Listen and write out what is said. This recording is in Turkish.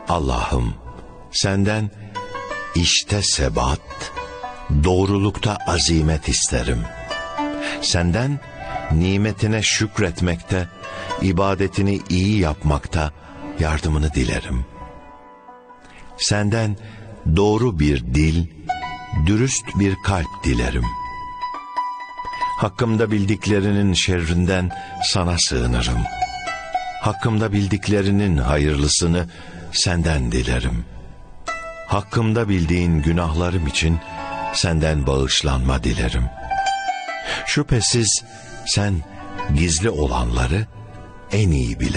Allah'ım, senden işte sebat, doğrulukta azimet isterim. Senden nimetine şükretmekte, ibadetini iyi yapmakta yardımını dilerim. Senden doğru bir dil, dürüst bir kalp dilerim. Hakkımda bildiklerinin şerrinden sana sığınırım. Hakkımda bildiklerinin hayırlısını senden dilerim. Hakkımda bildiğin günahlarım için senden bağışlanma dilerim. Şüphesiz sen gizli olanları en iyi bilen